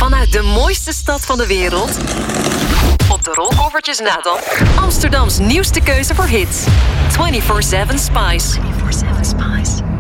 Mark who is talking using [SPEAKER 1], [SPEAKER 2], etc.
[SPEAKER 1] Vanuit de mooiste stad van de wereld. Op de rolkoffertjes na dan. Amsterdams nieuwste keuze voor hits. 24/7 Spice. 24/7 Spice.